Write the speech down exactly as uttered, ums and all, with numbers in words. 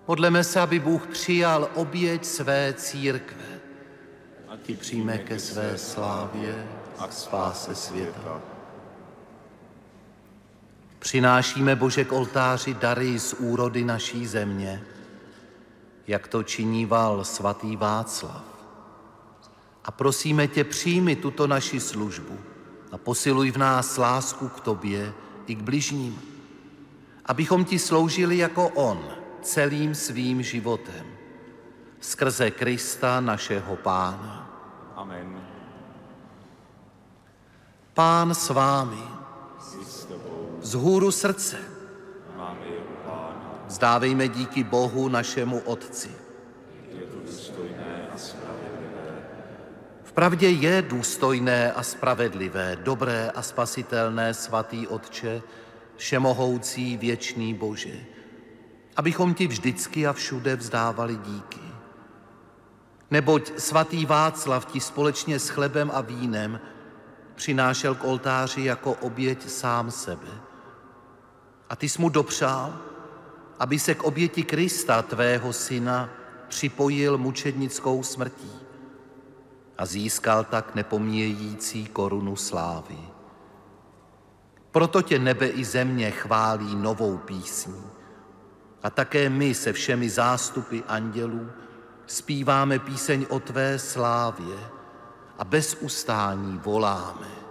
Modleme se, aby Bůh přijal oběť své církve. A ty přijme ke své slávě a k spáse světa. Přinášíme, Bože, k oltáři dary z úrody naší země, jak to činíval svatý Václav. A prosíme tě, přijmi tuto naši službu a posiluj v nás lásku k tobě i k bližním, abychom ti sloužili jako on celým svým životem. Skrze Krista, našeho Pána. Amen. Pán s vámi. Vzhůru srdce. Máme jeho Pána. Vzdávejme díky Bohu, našemu Otci. Je to důstojné a spravedlivé. Vpravdě je důstojné a spravedlivé, dobré a spasitelné, svatý Otče, všemohoucí věčný Bože, abychom ti vždycky a všude vzdávali díky. Neboť svatý Václav ti společně s chlebem a vínem přinášel k oltáři jako oběť sám sebe. A ty jsi mu dopřál, aby se k oběti Krista, tvého syna, připojil mučednickou smrtí a získal tak nepomíjející korunu slávy. Proto tě nebe i země chválí novou písní. A také my se všemi zástupy andělů zpíváme píseň o tvé slávě a bez ustání voláme.